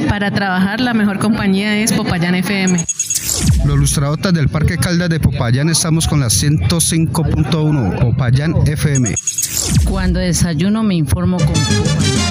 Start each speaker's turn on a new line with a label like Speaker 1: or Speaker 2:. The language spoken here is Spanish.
Speaker 1: Para trabajar la mejor compañía es Popayán FM.
Speaker 2: Los lustradotas del Parque Caldas de Popayán estamos con la 105.1 Popayán FM.
Speaker 3: Cuando desayuno me informo con Popayán.